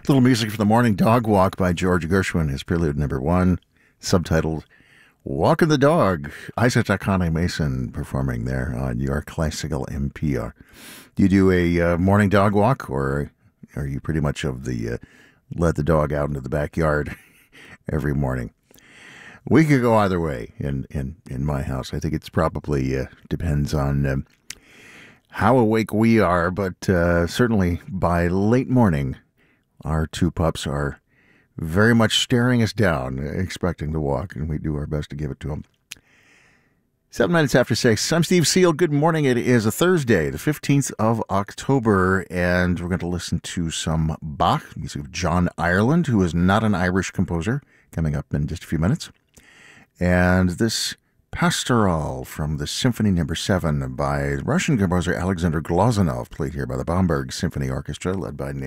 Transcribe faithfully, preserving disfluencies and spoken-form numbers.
Little music for the morning dog walk by George Gershwin, his prelude number one, subtitled Walking the Dog. Isaac Akane Mason performing there on your classical M P R. Do you do a uh, morning dog walk, or are you pretty much of the uh, let the dog out into the backyard every morning? We could go either way in, in, in my house. I think it's probably uh, depends on uh, how awake we are, but uh, certainly by late morning, our two pups are very much staring us down, expecting to walk, and we do our best to give it to them. Seven minutes after six, I'm Steve Seal. Good morning. It is a Thursday, the fifteenth of October, and we're going to listen to some Bach, music of John Ireland, who is not an Irish composer, coming up in just a few minutes. And this Pastoral from the Symphony Number Seven by Russian composer Alexander Glazunov, played here by the Bamberg Symphony Orchestra, led by